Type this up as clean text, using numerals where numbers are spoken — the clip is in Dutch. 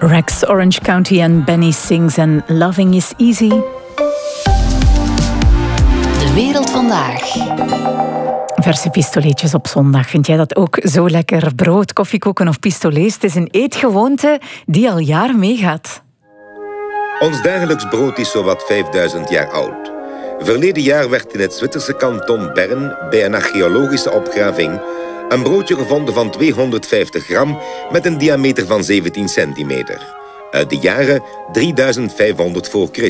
Rex, Orange County en Benny Sings en Loving is Easy. De wereld vandaag. Verse pistoletjes op zondag. Vind jij dat ook zo lekker? Brood, koffiekoeken of pistolets? Het is een eetgewoonte die al jaren meegaat. Ons dagelijks brood is zowat 5000 jaar oud. Verleden jaar werd in het Zwitserse kanton Bern bij een archeologische opgraving een broodje gevonden van 250 gram met een diameter van 17 centimeter. Uit de jaren 3500 voor Christus.